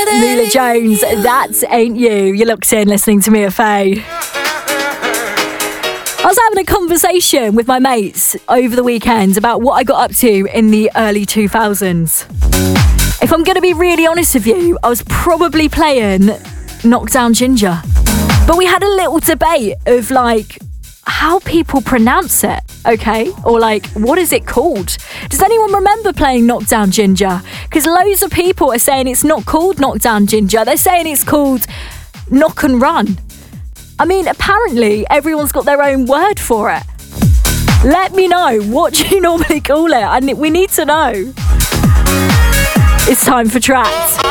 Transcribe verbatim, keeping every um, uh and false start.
Mula Jones, That Ain't You. You're locked in listening to Mia Faye. I was having a conversation with my mates over the weekend about what I got up to in the early two thousands. If I'm going to be really honest with you, I was probably playing Knockdown Ginger. But we had a little debate of like how people pronounce it, okay? Or like, what is it called? Does anyone remember playing Knockdown Ginger? Because loads of people are saying it's not called Knockdown Ginger. They're saying it's called Knock and Run. I mean, apparently everyone's got their own word for it. Let me know, what do you normally call it? I ne- we need to know. It's time for Tracks.